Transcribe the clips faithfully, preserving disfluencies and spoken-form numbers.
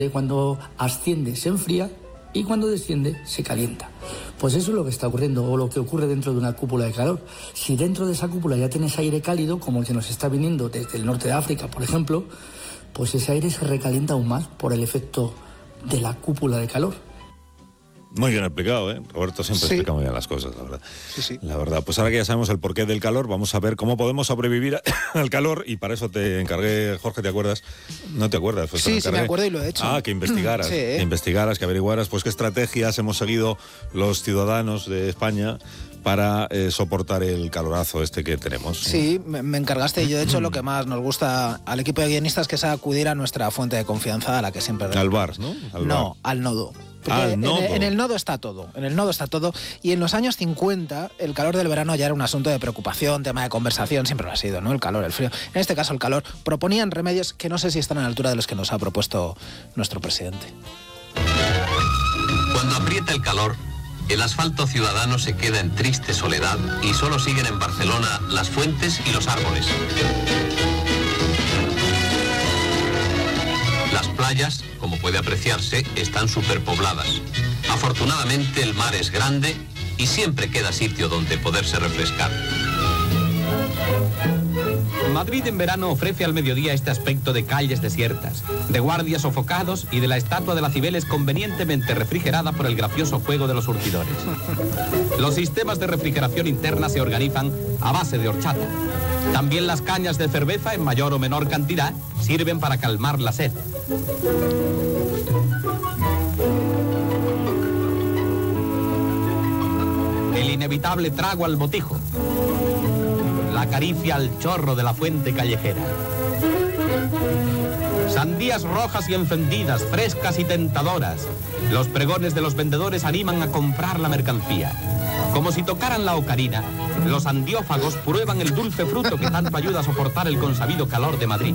Cuando asciende se enfría y cuando desciende se calienta. Pues eso es lo que está ocurriendo, o lo que ocurre dentro de una cúpula de calor. Si dentro de esa cúpula ya tienes aire cálido, como el que nos está viniendo desde el norte de África, por ejemplo, pues ese aire se recalienta aún más por el efecto de la cúpula de calor. Muy bien explicado, ¿eh? Roberto siempre Sí. explica muy bien las cosas, la verdad. Sí, sí. La verdad, pues ahora que ya sabemos el porqué del calor, vamos a ver cómo podemos sobrevivir al calor, y para eso te encargué, Jorge, ¿te acuerdas? ¿No te acuerdas? Pues te Sí, lo sí me encargué. acuerdo y lo he hecho. Ah, que investigaras, Sí. que investigaras, que averiguaras, pues qué estrategias hemos seguido los ciudadanos de España para eh, soportar el calorazo este que tenemos. Sí, me, me encargaste. Yo, de hecho, lo que más nos gusta al equipo de guionistas que es acudir a nuestra fuente de confianza, a la que siempre... Al bar, ¿no? Al no, bar. al nodo. Porque Al en, nodo. en el nodo está todo, en el nodo está todo. Y en los años cincuenta, el calor del verano ya era un asunto de preocupación, tema de conversación, siempre lo ha sido, ¿no? El calor, el frío. En este caso, el calor. Proponían remedios que no sé si están a la altura de los que nos ha propuesto nuestro presidente. Cuando aprieta el calor, el asfalto ciudadano se queda en triste soledad y solo siguen en Barcelona las fuentes y los árboles. Las playas, como puede apreciarse, están superpobladas. Afortunadamente el mar es grande y siempre queda sitio donde poderse refrescar. Madrid en verano ofrece al mediodía este aspecto de calles desiertas, de guardias sofocados y de la estatua de la Cibeles convenientemente refrigerada por el gracioso fuego de los surtidores. Los sistemas de refrigeración interna se organizan a base de horchata. También las cañas de cerveza, en mayor o menor cantidad, sirven para calmar la sed. El inevitable trago al botijo. La caricia al chorro de la fuente callejera. Sandías rojas y encendidas, frescas y tentadoras. Los pregones de los vendedores animan a comprar la mercancía. Como si tocaran la ocarina, los andiófagos prueban el dulce fruto que tanto ayuda a soportar el consabido calor de Madrid.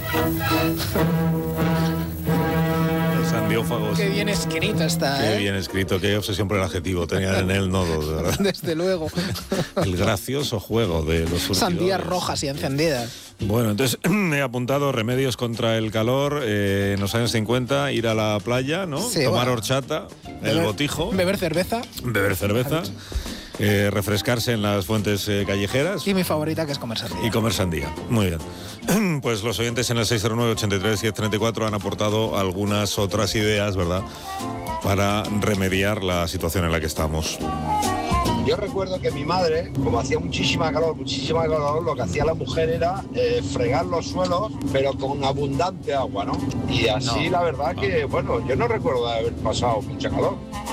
Los andiófagos. Qué bien escrito está, Qué ¿eh? bien escrito, qué obsesión por el adjetivo tenía en el nodo, de verdad. Desde luego. El gracioso juego de los surtidores. Sandías rojas y encendidas. Bueno, entonces he apuntado remedios contra el calor eh, en los años cincuenta, ir a la playa, ¿no? Sí, Tomar bueno. horchata, el Beber- botijo, Beber cerveza. beber cerveza, eh, refrescarse en las fuentes eh, callejeras Y mi favorita, que es comer sandía. y comer sandía. Muy bien. Pues los oyentes en el seis cero nueve, ochenta y tres, diez treinta y cuatro han aportado algunas otras ideas, ¿verdad?, para remediar la situación en la que estamos. Yo recuerdo que mi madre, como hacía muchísima calor, muchísima calor, lo que hacía la mujer era eh, fregar los suelos, pero con abundante agua, ¿no? Y así No. la verdad que, bueno, yo no recuerdo de haber pasado mucha calor.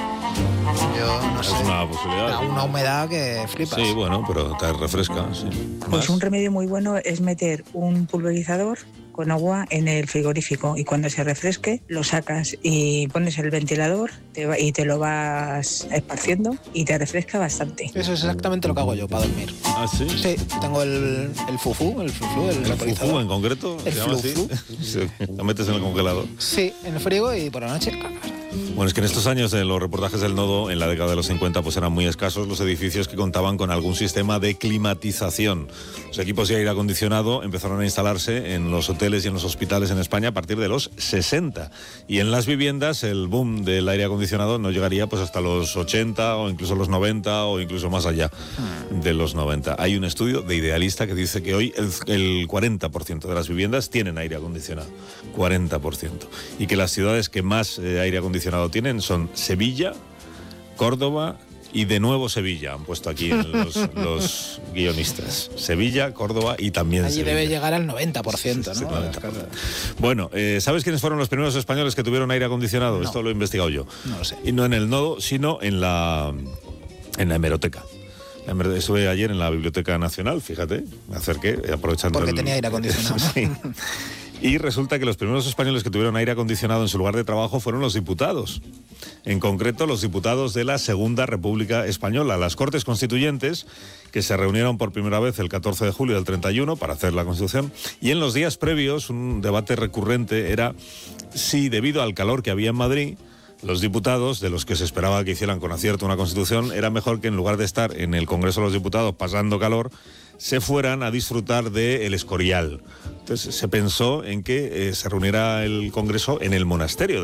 Yo no Es sé. una posibilidad. Da una humedad que flipas. Sí, bueno, pero te refresca, sí. Pues Más. un remedio muy bueno es meter un pulverizador con agua en el frigorífico y cuando se refresque lo sacas y pones el ventilador te va- y te lo vas esparciendo y te refresca bastante. Eso es exactamente lo que hago yo para dormir. Ah, sí. Sí, tengo el, el fufú, el fufú, el, ¿El vaporizador. fufu en concreto? El ¿Se llama así? flufu. Sí, lo metes en el congelador. Sí, en el frigo y por la noche cacas. Bueno, es que en estos años de los reportajes del nodo, en la década de los cincuenta, pues eran muy escasos los edificios que contaban con algún sistema de climatización. Los equipos de aire acondicionado empezaron a instalarse en los hoteles y en los hospitales en España a partir de los sesenta. Y en las viviendas el boom del aire acondicionado no llegaría pues hasta los ochenta o incluso los noventa o incluso más allá de los noventa. Hay un estudio de Idealista que dice que hoy el, el cuarenta por ciento de las viviendas tienen aire acondicionado. cuarenta por ciento. Y que las ciudades que más eh, aire acondicionado tienen son Sevilla, Córdoba y de nuevo Sevilla. Han puesto aquí en los, los guionistas. Sevilla, Córdoba y también Allí Sevilla. debe llegar al noventa por ciento, Sí, ¿no? noventa por ciento. Bueno, eh, ¿sabes quiénes fueron los primeros españoles que tuvieron aire acondicionado? No. Esto lo he investigado yo. No lo sé. Y no en el nodo, sino en la, en la hemeroteca. La hemer- Estuve ayer en la Biblioteca Nacional, fíjate, me acerqué, eh, aprovechando Porque el- tenía aire acondicionado. Sí. Y resulta que los primeros españoles que tuvieron aire acondicionado en su lugar de trabajo fueron los diputados. En concreto, los diputados de la Segunda República Española, las Cortes Constituyentes, que se reunieron por primera vez el catorce de julio del treinta y uno para hacer la Constitución. Y en los días previos, un debate recurrente era si, debido al calor que había en Madrid, los diputados, de los que se esperaba que hicieran con acierto una Constitución, era mejor que en lugar de estar en el Congreso de los Diputados pasando calor, se fueran a disfrutar del Escorial. Entonces se pensó en que eh, se reuniera el Congreso en el monasterio